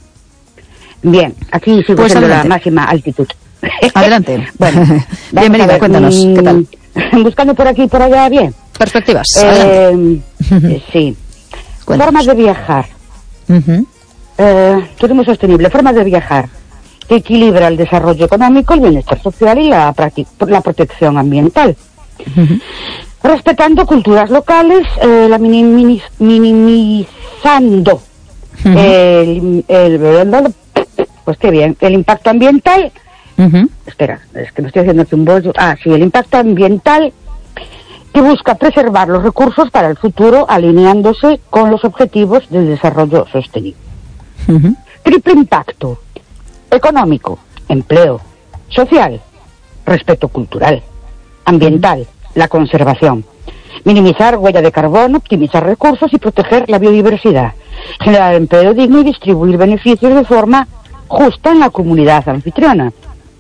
Bien, aquí sigo siendo la máxima altitud. Adelante. Bueno, bienvenida, cuéntanos, ¿qué tal? Buscando por aquí y por allá, bien. Perspectivas, adelante. Sí. Cuéntanos. Formas de viajar. Turismo sostenible, formas de viajar que equilibra el desarrollo económico, el bienestar social y la protección ambiental. Respetando culturas locales, minimizando pues qué bien, el impacto ambiental. Espera, es que me estoy haciendo aquí un bollo. Sí, el impacto ambiental que busca preservar los recursos para el futuro, alineándose con los objetivos del desarrollo sostenible. Triple impacto: económico, empleo, social, respeto cultural, ambiental, la conservación, minimizar huella de carbono, optimizar recursos y proteger la biodiversidad, generar empleo digno y distribuir beneficios de forma justa en la comunidad anfitriona.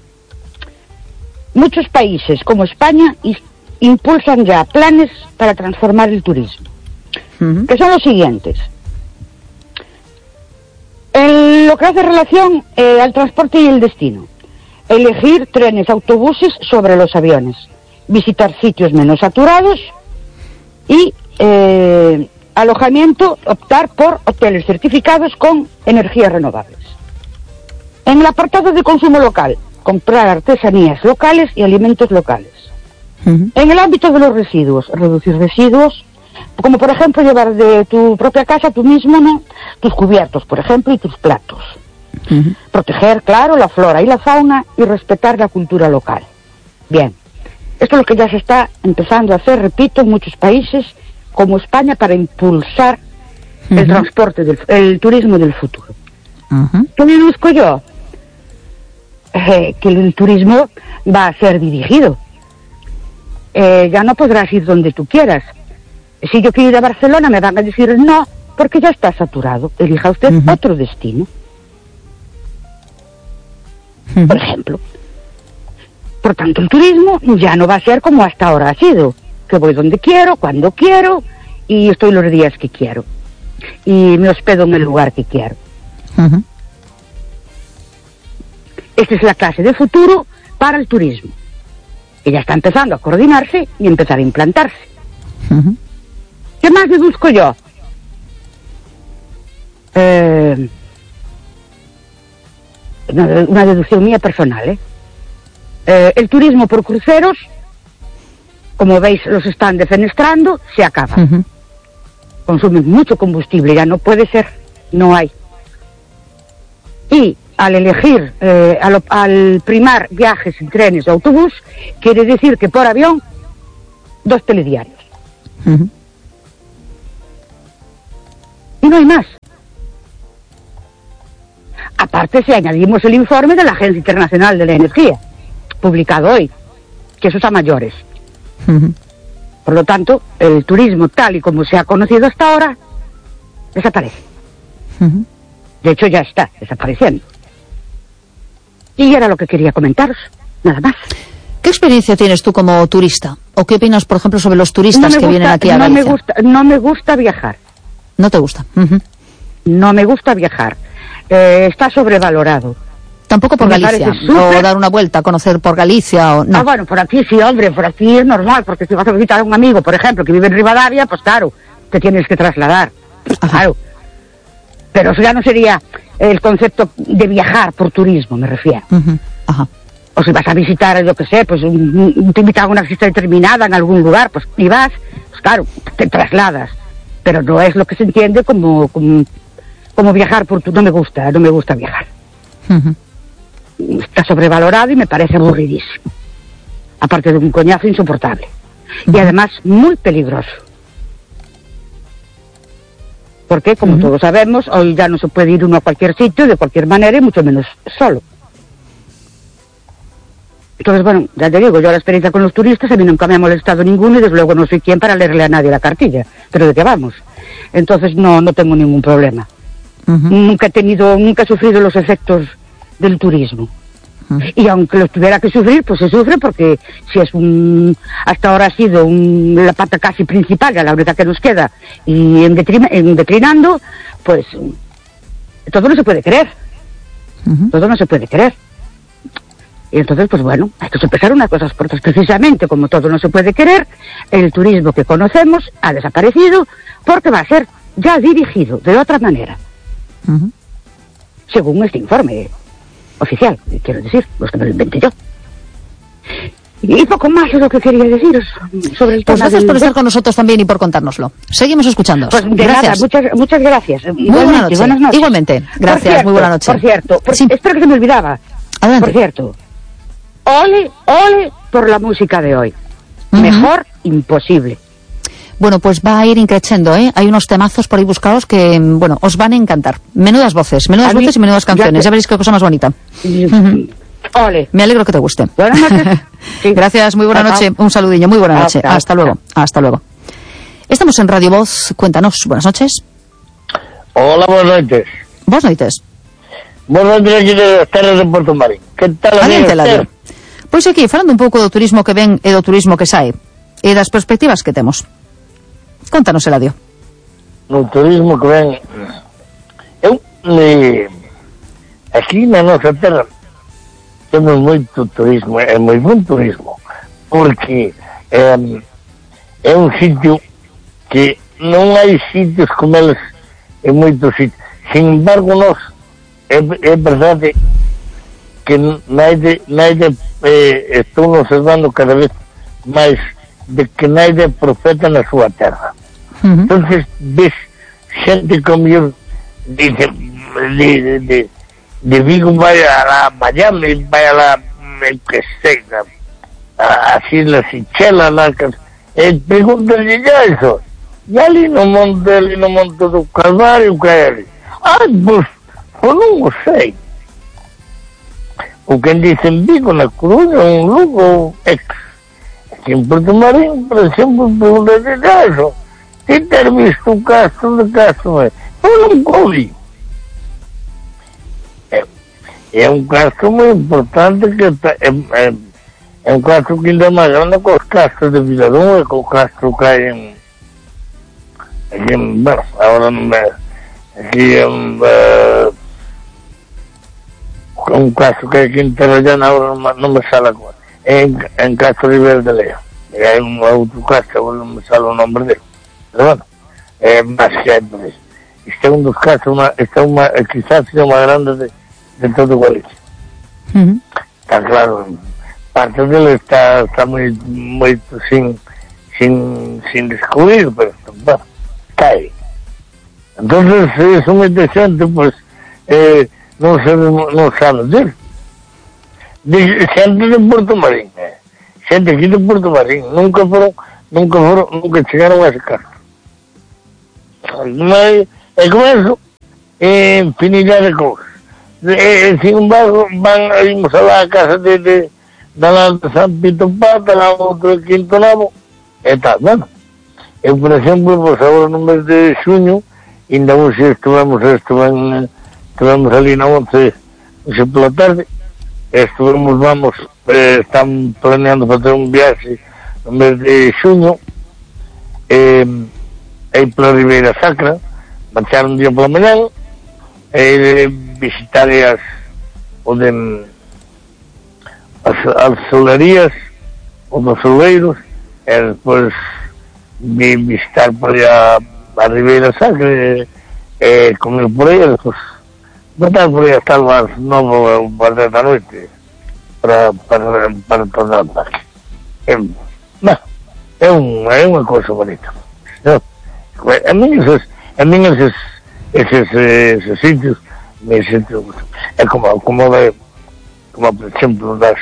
Muchos países como España impulsan ya planes para transformar el turismo, que son los siguientes. Lo que hace relación al transporte y el destino: elegir trenes, autobuses sobre los aviones, visitar sitios menos saturados y alojamiento, optar por hoteles certificados con energías renovables. En el apartado de consumo local, comprar artesanías locales y alimentos locales. En el ámbito de los residuos, reducir residuos, como por ejemplo llevar de tu propia casa tú mismo, ¿no?, tus cubiertos, por ejemplo, y tus platos. Proteger, claro, la flora y la fauna y respetar la cultura local. Bien, esto es lo que ya se está empezando a hacer, repito, en muchos países como España para impulsar el transporte, el turismo del futuro. ¿Qué deduzco yo? Que el turismo va a ser dirigido. Ya no podrás ir donde tú quieras. Si yo quiero ir a Barcelona me van a decir no, porque ya está saturado. Elija usted otro destino. Por ejemplo. Por tanto, el turismo ya no va a ser como hasta ahora ha sido, que voy donde quiero, cuando quiero, y estoy los días que quiero. Y me hospedo en el lugar que quiero. Esta es la clase de futuro para el turismo, que ya está empezando a coordinarse y empezar a implantarse. ¿Qué más deduzco yo? Una deducción mía personal, el turismo por cruceros, como veis, los están defenestrando, se acaba. Consumen mucho combustible, ya no puede ser, no hay. Y al elegir, al primar viajes en trenes o autobús, quiere decir que por avión 2 telediarios. Y no hay más. Aparte, si añadimos el informe de la Agencia Internacional de la Energía, publicado hoy, que eso está a mayores. Por lo tanto, el turismo tal y como se ha conocido hasta ahora desaparece. De hecho, ya está desapareciendo. Y era lo que quería comentaros, nada más. ¿Qué experiencia tienes tú como turista? ¿O qué opinas, por ejemplo, sobre los turistas que vienen aquí a Galicia? No me gusta viajar. ¿No te gusta? No me gusta viajar. Está sobrevalorado. Tampoco por Galicia, o dar una vuelta, conocer por Galicia, o no. Bueno, por aquí sí, hombre, por aquí es normal, porque si vas a visitar a un amigo, por ejemplo, que vive en Rivadavia, pues claro, te tienes que trasladar. Claro. Pero eso ya no sería el concepto de viajar por turismo, me refiero. O si vas a visitar, yo qué sé, pues te invitan a una fiesta determinada en algún lugar, pues y vas, pues claro, te trasladas. Pero no es lo que se entiende como viajar por turismo. No me gusta viajar. Está sobrevalorado y me parece aburridísimo. Aparte de un coñazo insoportable. Y además muy peligroso. Porque, como todos sabemos, hoy ya no se puede ir uno a cualquier sitio, de cualquier manera, y mucho menos solo. Entonces, bueno, ya te digo, yo la experiencia con los turistas, a mí nunca me ha molestado ninguno, y desde luego no soy quien para leerle a nadie la cartilla. Pero ¿de qué vamos? Entonces no tengo ningún problema. Nunca he sufrido los efectos del turismo. Y aunque los tuviera que sufrir, pues se sufre porque si es hasta ahora ha sido la pata casi principal, ya la única que nos queda, y en declinando, pues todo no se puede creer. Todo no se puede creer. Y entonces, pues bueno, hay que sopesar unas cosas por otras. Precisamente como todo no se puede querer, el turismo que conocemos ha desaparecido porque va a ser ya dirigido de otra manera. Según este informe oficial, quiero decir, los que me lo inventé yo. Y poco más es lo que quería deciros sobre el tema. Pues gracias por estar con nosotros también y por contárnoslo. Seguimos escuchando. Pues gracias. Nada, muchas gracias. Buenas noches. Igualmente. Gracias, cierto, muy buena noche. Por cierto, sí. Espero que se me olvidaba. Adelante. Por cierto, ole por la música de hoy. Mejor imposible. Bueno, pues va a ir increciendo, ¿eh? Hay unos temazos por ahí buscados que, bueno, os van a encantar. Menudas voces y menudas canciones. Ya veréis qué cosa más bonita. Ole. Me alegro que te guste. Buenas noches. Sí. Gracias, muy buena noche. Un saludillo, muy buena noche. Hasta luego. Hasta luego. Estamos en Radio Voz. Cuéntanos. Buenas noches. Hola, buenas noches. Buenas noches. Buenas noches aquí de las terras de Porto Marín. Que tal, amigo? Pois aquí, falando un pouco do turismo que ven e do turismo que sae, e das perspectivas que temos. Contanos, Eladio. No turismo que ven... aquí na nosa terra temos moito turismo, é moi bon turismo, porque é un sitio que non hai sitios como eles en moitos sitios. Sin embargo, nós é verdade que naide estou observando cada vez máis de que naide profeta na súa terra. Entonces ves xente como eu dice de Vigo vai a la Miami, vai a la que sei, as Islas Seychelles, pregúntale ya eso, e ali no monte do Calvario que é ali. Pues non o sei. O que dice en Vigo, na Coruña, un Lugo, aquí en Porto Marín, por exemplo, pregúntale ya eso. Ti ter visto un castro de Castro, non o vi. É un castro moi importante que é un castro que ainda máis grande que os castros de Viladón e que o castro que hai bueno, agora non me aquí un castro que hai aquí en Terrallana, agora non me sale en Castro Ribera de Lea, e hai un outro castro, agora non me sale o nombre dele, pero bueno, é máis que hai por isto. Isto é un dos castros, quizás seja o máis grande de todo Galicia. Está claro, parte dele está moito sin descubrir, pero bueno, está aí. Entonces, son moita xente, pues, non sabe dele. Xente de Porto Marín, xente aquí de Porto Marín, nunca chegaron a ese caso. E con eso, infinidad de cosas. Sin embargo, íbamos a la casa de San Pito Pata, la outra de Quinto Nabo, e tal, bueno. Eu, por exemplo, pues agora no mes de xuño, ainda hoxe estivemos ali na 11 pola tarde, están planeando facer un viaxe no mes de xuño, aí pola Ribeira Sacra, marchar un día pola mañana, visitar as solerías, os dos soleiros, e despois visitar por aí a Ribeira Sacra, comer por aí, despois botar por aí hasta as 9 ou 10 da noite para tornar ao parque. É unha cousa bonita. A mí esos sitios me siento, é como por exemplo das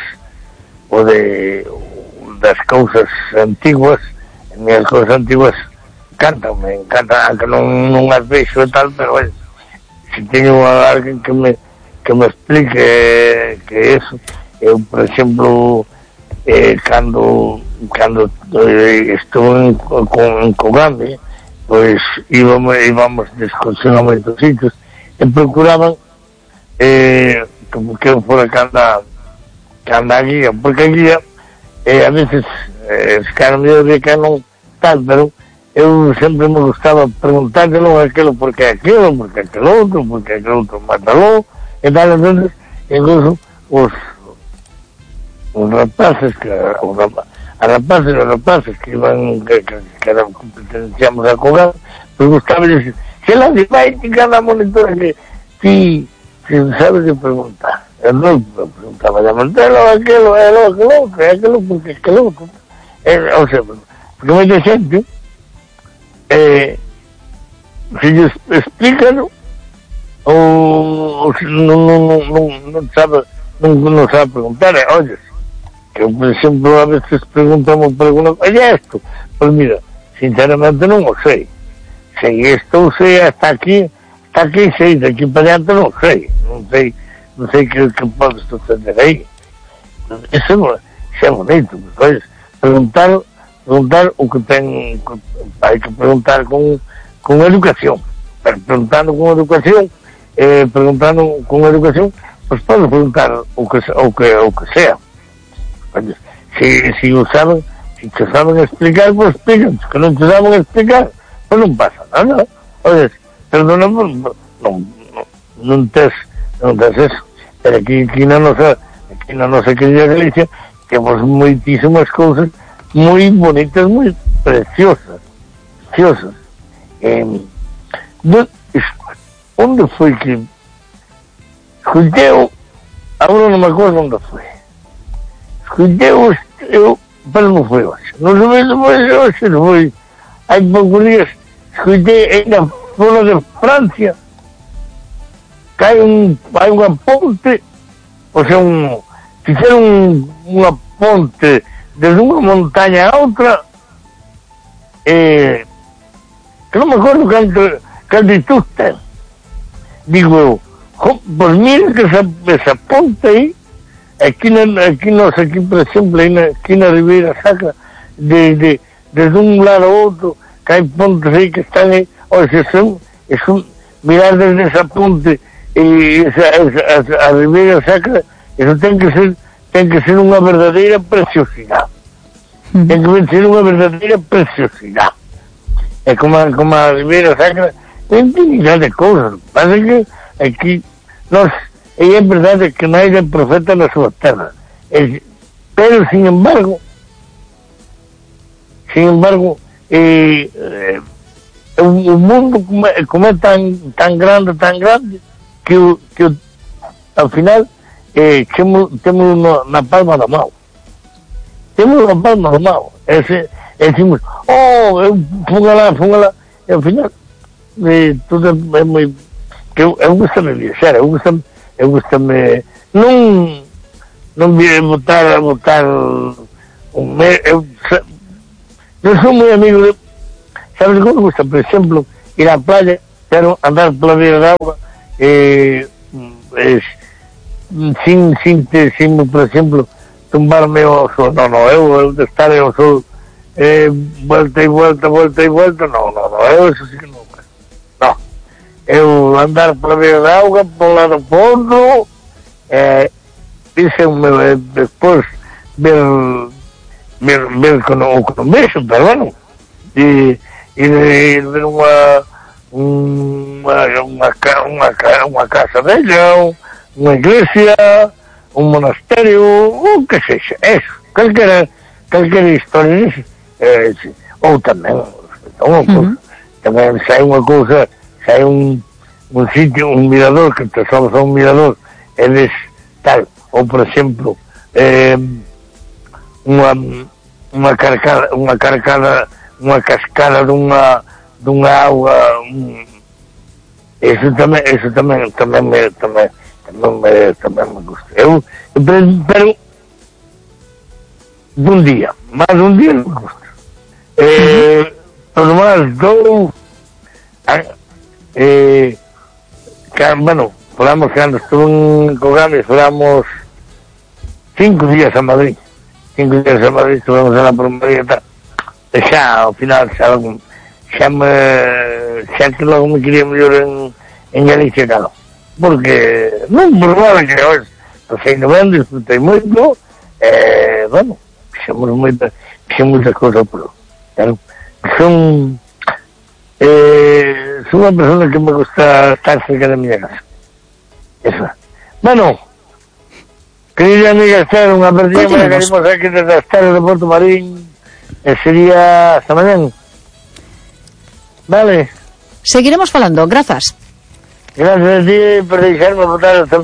cousas antiguas. As minhas cousas antiguas me encanta, que non as vexo e tal, pero bueno, se teño alguén que me explique que eso, eu por exemplo cando estuve en Cogame, pois íbamos de excursión a moitos sitios e procuraban como que eu fora que anda a guía, porque a guía a veces ficaron medio de que non tal, pero eu sempre me gustaba preguntarle non aquilo, porque aquilo outro mátalo e tal. Entonces incluso os rapaces as rapaces que iban que pertenecíamos a Cogar, pues gustaba decir, se la vai que cada monitora que ti sabes de preguntar. Eu non preguntaba de Montelo, aquilo, porque aquilo outro. O sea, porque moita xente se lles explícano ou non sabe preguntar. Olles, que eu, por exemplo, a veces preguntamos por alguna cosa, oye, esto, pues mira, sinceramente non o sei. Sei isto, sei hasta aquí sei, de aquí para diante non sei que pode suceder aí. Eso é bonito, pues, preguntar o que ten, hai que preguntar con educación, pero preguntando con educación, pues pode preguntar o que sea. Si o saben, si te saben explicar, pues explican, que non te saben explicar, pues non pasa nada. Oye, perdona, non tes eso, pero aquí na nosa querida Galicia temos moitísimas cousas moi bonitas, moi preciosas. Onde foi que escuteu, agora non me acordo onde foi, pero non foi hoxe, non foi, hai poucos días escutei ainda fora de Francia que hai unha ponte, o sea, fixeron unha ponte desde unha montaña a outra, que non me acordo canto altitud ten. Digo eu, pois mira que esa ponte aí, aquí por exemplo, aquí na Ribeira Sacra, desde un lado a outro, que hai pontes aí que están aí, oxe, son mirar desde esa ponte e a Ribeira Sacra, eso ten que ser unha verdadeira preciosidade. Ten que ser unha verdadeira preciosidade. É como a Ribeira Sacra, ten infinidad de cousas. Pasa que aquí é verdade que non hai profeta na súa terra, pero sin embargo o mundo como é tan grande que ao final temos na palma da mão. Decimos, eu fun lá, e ao final tudo é moi... Eu gosto de viaxar, eu gosto gústame non vi botar non son moi amigo de, sabes como me gusta, por exemplo, ir á playa, pero andar pola beira da auga sin por exemplo, tumbarme ao sol. Non, eu de estar ao sol vuelta e vuelta, non, eu eso sí que non. Non, eu andar pola beira da auga, por lado fondo, despois ver con un beso, pero bueno, e ver unha casa bella, unha iglesia, un monasterio, o que sexa, eso, calquera historia, ou tamén se hai unha cousa, se hai un sitio, un mirador, que te sobas a un mirador, eles tal, ou por exemplo, unha cascada dunha auga, eso tamén me gusta. Pero dun día non me gusta. Por lo máis bueno, falamos que cando estuve en Cogames, falamos 5 días a Madrid, estuvemos en la Madrid e tal, e xa ao final xa que logo me quería mellor en Galicia, claro, porque non por nada que hoxe pasei no ben, disfrutei moito, bueno, fixemos moitas cousas por claro, son unha persona que me gusta estar cerca da miña casa, eso. Bueno, querida amiga Esther, unha partida que queremos aquí desde as terras de Porto Marín, sería hasta mañana. Vale. Seguiremos falando, grazas. Gracias a ti por deixarme botar esta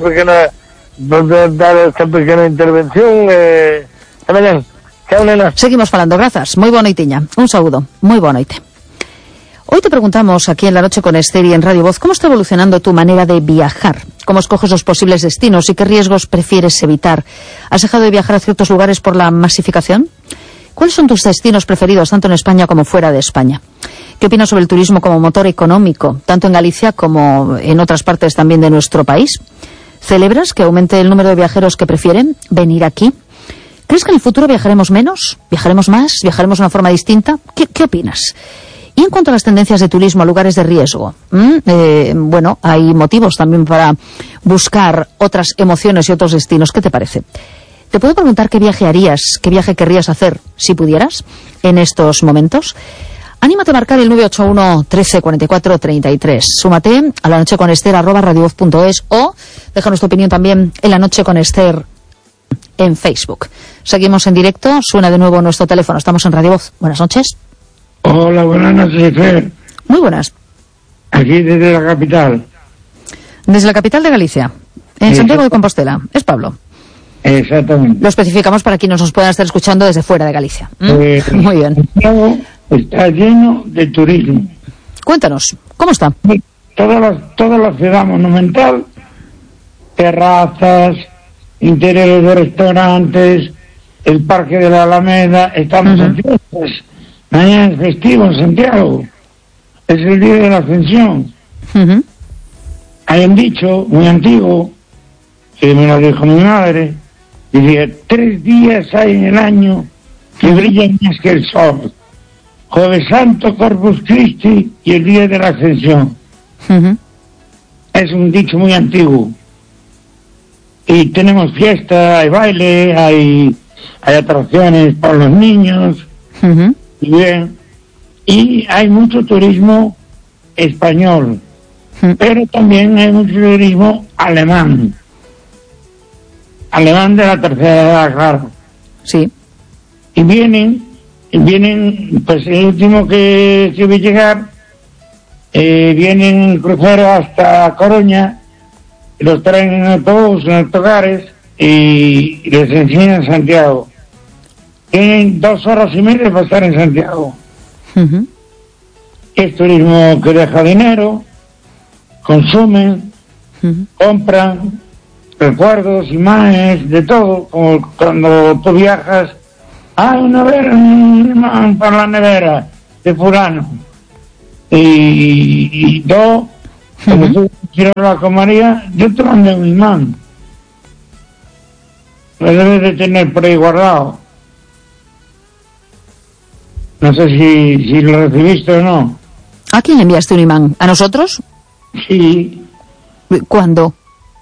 pequena intervención. Hasta mañana. Chao, nena. Seguimos falando, grazas. Moi boa noitiña. Un saúdo. Moi boa noite. Hoy te preguntamos aquí en La Noche con Esther y en Radio Voz, ¿cómo está evolucionando tu manera de viajar? ¿Cómo escoges los posibles destinos y qué riesgos prefieres evitar? ¿Has dejado de viajar a ciertos lugares por la masificación? ¿Cuáles son tus destinos preferidos, tanto en España como fuera de España? ¿Qué opinas sobre el turismo como motor económico, tanto en Galicia como en otras partes también de nuestro país? ¿Celebras que aumente el número de viajeros que prefieren venir aquí? ¿Crees que en el futuro viajaremos menos? ¿Viajaremos más? ¿Viajaremos de una forma distinta? ¿Qué opinas? Y en cuanto a las tendencias de turismo a lugares de riesgo, bueno, hay motivos también para buscar otras emociones y otros destinos. ¿Qué te parece? ¿Te puedo preguntar qué viaje harías, qué viaje querrías hacer, si pudieras, en estos momentos? Anímate a marcar el 981 13 44 33. Súmate a La Noche con Esther @radiovoz.es o deja nuestra opinión también en La Noche con Esther en Facebook. Seguimos en directo, suena de nuevo nuestro teléfono. Estamos en Radio Voz. Buenas noches. Hola, buenas noches, Fer. Muy buenas. Aquí desde la capital. Desde la capital de Galicia, en Santiago de Compostela. Es Pablo. Exactamente. Lo especificamos para quienes nos puedan estar escuchando desde fuera de Galicia. Muy bien. Santiago está lleno de turismo. Cuéntanos, ¿cómo está? Toda la ciudad monumental, terrazas, interiores de restaurantes, el Parque de la Alameda, estamos en fiestas. Mañana es festivo en Santiago, es el día de la Ascensión. Hay un dicho muy antiguo, que me lo dijo mi madre, decía, 3 días hay en el año que brillan más que el sol: Jueves Santo, Corpus Christi y el día de la Ascensión. Es un dicho muy antiguo. Y tenemos fiesta, hay baile, hay atracciones para los niños. Bien, y hay mucho turismo español, pero también hay mucho turismo alemán de la tercera edad, claro. Sí. Y vienen, pues el último que vi llegar, vienen cruceros hasta Coruña, los traen en autobús, en autocares, y les enseñan Santiago. Tienen 2 horas y media para estar en Santiago. Es turismo que deja dinero, consumen, compran, recuerdos, imágenes, de todo, como cuando tú viajas, un imán para la nevera de fulano. Y yo, cuando tú quiero hablar con María, yo te mandé un imán. Lo debes de tener por ahí guardado. No sé si lo recibiste o no. ¿A quién le enviaste un imán? ¿A nosotros? Sí. ¿Cuándo?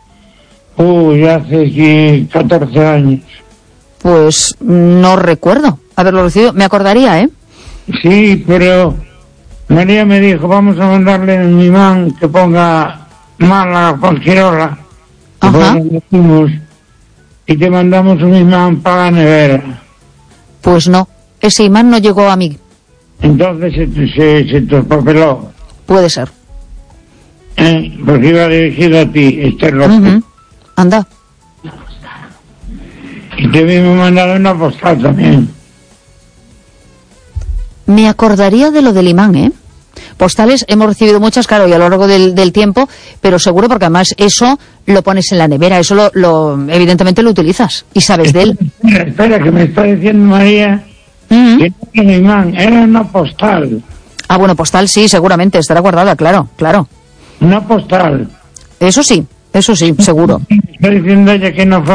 Hace 14 años. Pues no recuerdo haberlo recibido. Me acordaría, ¿eh? Sí, pero María me dijo, vamos a mandarle un imán que ponga Málaga con Quirola. Ajá. Y te mandamos un imán para la nevera. Pues no, ese imán no llegó a mí. Entonces se traspapeló. Puede ser. Porque iba dirigido a ti, Esther López. Anda. Y te vimos mandar una postal también. Me acordaría de lo del imán, ¿eh? Postales hemos recibido muchas, claro, y a lo largo del tiempo, pero seguro porque además eso lo pones en la nevera, eso evidentemente lo utilizas y sabes de él. Espera, que me está diciendo María que no era un imán, era una postal. Ah, bueno, postal sí, seguramente, estará guardada, claro. Una postal. Eso sí, seguro. Está diciendo ella que no fue